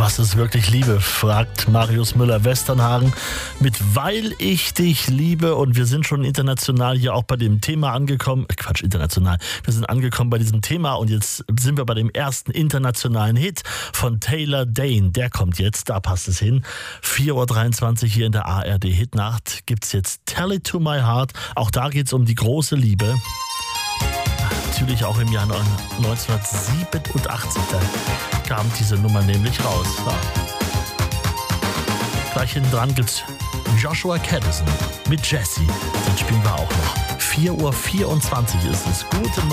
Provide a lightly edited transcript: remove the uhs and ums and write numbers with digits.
Was ist wirklich Liebe? Fragt Marius Müller-Westernhagen mit Weil ich dich liebe. Und wir sind schon international hier auch bei dem Thema angekommen. International. Wir sind angekommen bei diesem Thema und jetzt sind wir bei dem ersten internationalen Hit von Taylor Dayne. Der kommt jetzt, da passt es hin. 4.23 Uhr hier in der ARD Hitnacht gibt's jetzt Tell It To My Heart. Auch da geht's um die große Liebe. Natürlich auch im Jahr 1987, da kam diese Nummer nämlich raus. Ja. Gleich hinten dran gibt's Joshua Caddison mit Jessie. Den spielen wir auch noch. 4.24 Uhr ist es. Gute